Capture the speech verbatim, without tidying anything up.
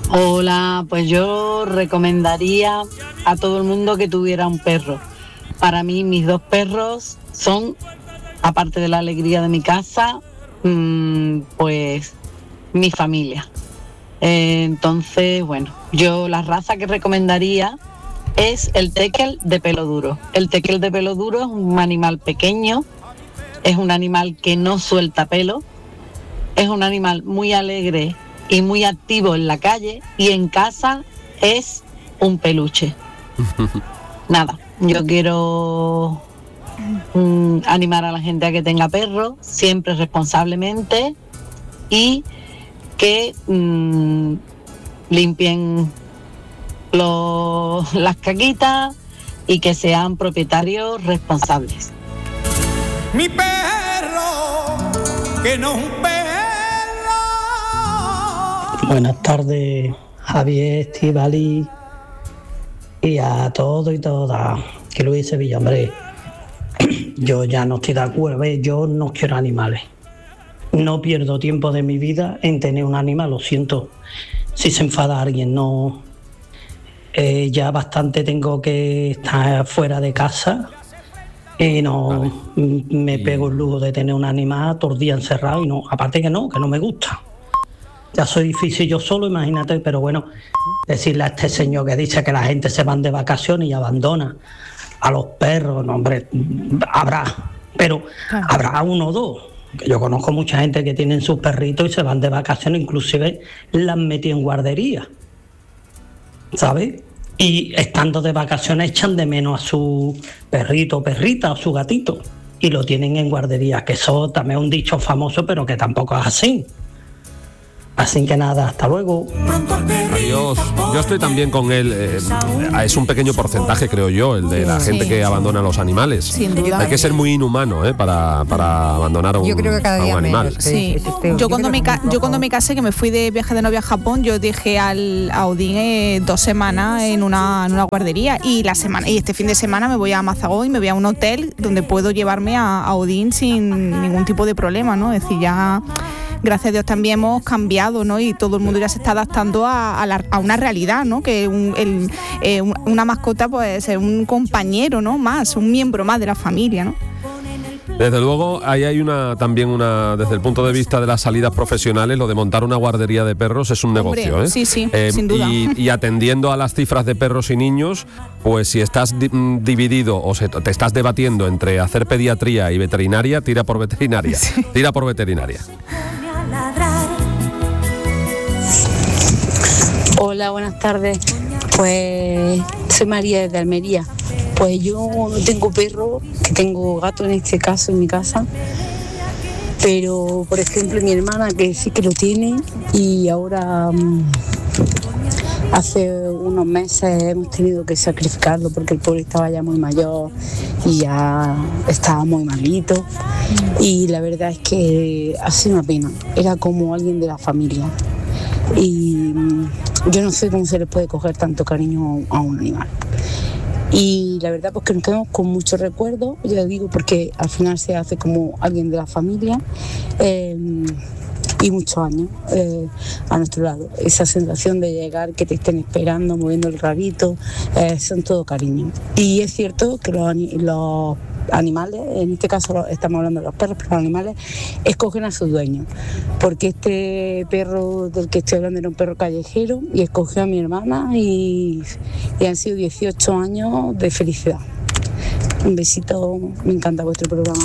Hola, pues yo recomendaría a todo el mundo que tuviera un perro. Para mí mis dos perros son, aparte de la alegría de mi casa, mmm, pues mi familia. Eh, entonces, bueno, yo la raza que recomendaría es el tekel de pelo duro. El tekel de pelo duro es un animal pequeño, es un animal que no suelta pelo, es un animal muy alegre y muy activo en la calle, y en casa es un peluche. Nada, yo quiero mm, animar a la gente a que tenga perro, siempre responsablemente, y que mmm, limpien los, las caquitas y que sean propietarios responsables. Mi perro, que no es un perro. Buenas tardes, Javier, Estivali y a todos y todas. Que Luis Sevilla, hombre, yo ya no estoy de acuerdo, yo no quiero animales. No pierdo tiempo de mi vida en tener un animal, lo siento. Si se enfada alguien, no. Eh, ya bastante tengo que estar fuera de casa y no vale. me pego el lujo de tener un animal todo el día encerrado y no, aparte que no, que no me gusta. Ya soy difícil yo solo, imagínate, pero bueno, decirle a este señor que dice que la gente se van de vacaciones y abandona a los perros, no, hombre, habrá, pero claro. Habrá uno o dos. Yo conozco mucha gente que tienen sus perritos y se van de vacaciones, inclusive las metí en guardería, ¿sabes? Y estando de vacaciones echan de menos a su perrito o perrita o su gatito y lo tienen en guardería, que eso también es un dicho famoso, pero que tampoco es así. Así que nada, hasta luego. Adiós. Yo estoy también con él. Eh, es un pequeño porcentaje, creo yo, el de la sí, gente que sí. abandona a los animales. Sin duda. Hay que ser muy inhumano eh, para, para abandonar a un, yo creo que cada a un día animal. Menos, sí. Sí. Yo, yo, cuando me ca- yo cuando me casé, que me fui de viaje de novia a Japón, yo dejé al a Odín eh, dos semanas en una, en una guardería y la semana y este fin de semana me voy a Mazagó y me voy a un hotel donde puedo llevarme a, a Odín sin ningún tipo de problema, ¿no? Es decir, ya... Gracias a Dios también hemos cambiado, ¿no? Y todo el mundo ya se está adaptando a, a, la, a una realidad, ¿no? Que un, el, eh, una mascota pues es un compañero, ¿no? Más, un miembro más de la familia, ¿no? Desde luego, ahí hay una también una, desde el punto de vista de las salidas profesionales, lo de montar una guardería de perros es un Hombre, negocio, ¿eh? Sí, sí, eh, sin duda. Y, y atendiendo a las cifras de perros y niños, pues si estás di- dividido o se, te estás debatiendo entre hacer pediatría y veterinaria, tira por veterinaria, sí. tira por veterinaria. Hola, buenas tardes. Pues soy María desde Almería. Pues yo no tengo perro, que tengo gato en este caso en mi casa, pero por ejemplo mi hermana que sí que lo tiene y ahora um, hace unos meses hemos tenido que sacrificarlo porque el pobre estaba ya muy mayor y ya estaba muy malito y la verdad es que ha sido una pena, era como alguien de la familia y um, yo no sé cómo se le puede coger tanto cariño a un animal. Y la verdad pues que nos quedamos con muchos recuerdos, ya digo, porque al final se hace como alguien de la familia eh, y muchos años eh, a nuestro lado. Esa sensación de llegar, que te estén esperando, moviendo el rabito, eh, son todo cariño. Y es cierto que los, los animales, en este caso estamos hablando de los perros, pero los animales escogen a sus dueños, porque este perro del que estoy hablando era un perro callejero y escogió a mi hermana y, y han sido dieciocho años de felicidad. Un besito, me encanta vuestro programa.